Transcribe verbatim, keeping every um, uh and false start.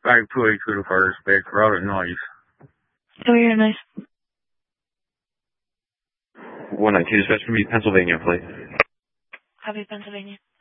five two eight to the first, back route of noise. Oh, you're nice. one nine two dispatch from me, Pennsylvania, please. Copy, Pennsylvania.